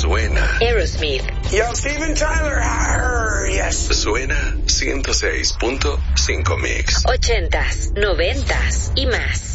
Suena Aerosmith. Yo, Steven Tyler. Yes. Suena 106.5 Mix. 80s, 90s y más.